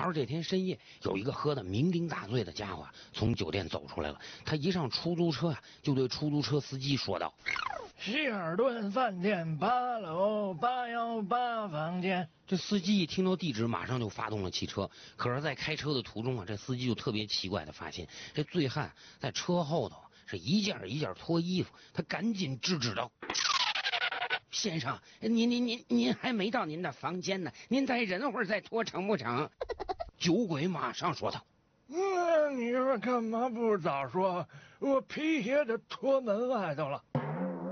好这天深夜，有一个喝得酩酊大醉的家伙从酒店走出来了。他一上出租车就对出租车司机说道： 希尔顿饭店8楼818房间。 这司机一听到地址，马上就发动了汽车。可是，在开车的途中这司机就特别奇怪的发现，这醉汉在车后头是一件一件脱衣服。他赶紧制止道：先生，您还没到您的房间呢，您再忍会儿再脱成不成？酒鬼马上说道： 你说干嘛不早说？我皮鞋就脱门外头了。